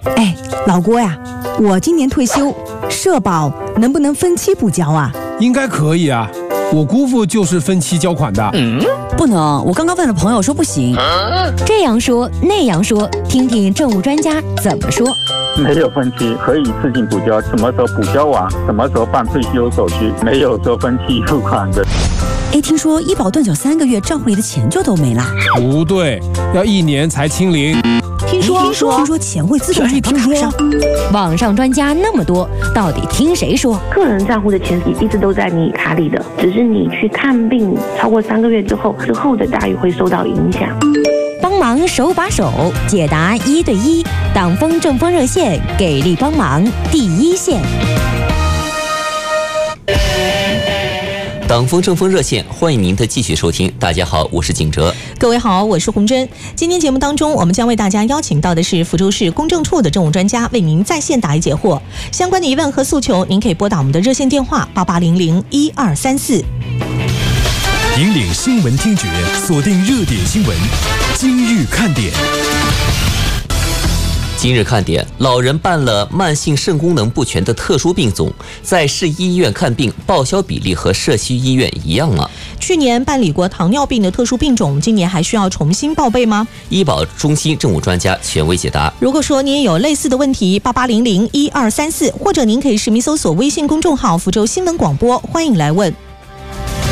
哎，老郭呀，我今年退休，社保能不能分期补交啊？ 应该可以啊，我姑父就是分期交款的。 不能，我刚刚问了朋友说不行。 这样说那样说，听听政务专家怎么说。 没有分期，可以一次性补交，什么时候补交完，什么时候办退休手续，没有说分期付款的。 哎，听说医保断缴3个月，账户里的钱就都没了。 不对，要1年才清零。 听说钱会自动转到卡上。 网上专家那么多，到底听谁说？ 个人账户的钱一直都在你卡里的，只是你去看病超过3个月之后的待遇会受到影响。 帮忙手把手解答1对1，党风政风热线给力帮忙第一线。 党风政风热线，欢迎您的继续收听。大家好，我是景哲。 各位好，我是洪真。今天节目当中，我们将为大家邀请到的是福州市公证处的政务专家，为您在线答疑解惑。相关的疑问和诉求，您可以拨打我们的热线电话88001234。 引领新闻听觉，锁定热点新闻，今日看点。 今日看点，老人办了慢性肾功能不全的特殊病种，在市医院看病报销比例和社区医院一样吗？ 去年办理过糖尿病的特殊病种，今年还需要重新报备吗？ 医保中心政务专家权威解答。 如果说你也有类似的问题，88001234，或者您可以实名搜索微信公众号福州新闻广播，欢迎来问。